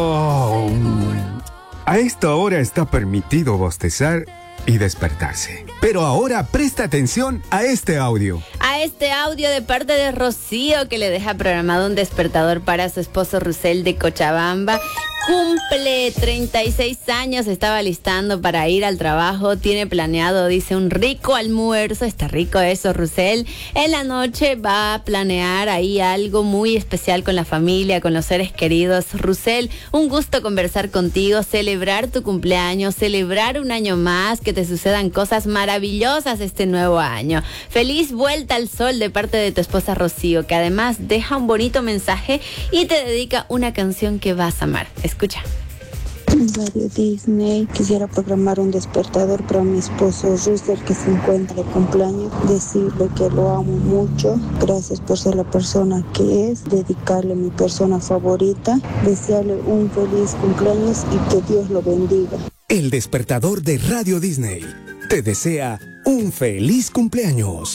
A esta hora está permitido bostezar y despertarse. Pero ahora presta atención a este audio. A este audio de parte de Rocío, que le deja programado un despertador para su esposo Rusel de Cochabamba. Cumple 36 años, estaba listando para ir al trabajo, tiene planeado, dice, un rico almuerzo, está rico eso, Rusel. En la noche va a planear ahí algo muy especial con la familia, con los seres queridos. Rusel, un gusto conversar contigo, celebrar tu cumpleaños, celebrar un año más, que te sucedan cosas maravillosas este nuevo año. Feliz vuelta al sol de parte de tu esposa Rocío, que además deja un bonito mensaje y te dedica una canción que vas a amar. Escucha. Radio Disney, quisiera programar un despertador para mi esposo Russell, que se encuentra de cumpleaños, decirle que lo amo mucho, gracias por ser la persona que es, dedicarle a mi persona favorita, desearle un feliz cumpleaños y que Dios lo bendiga. El despertador de Radio Disney te desea un feliz cumpleaños.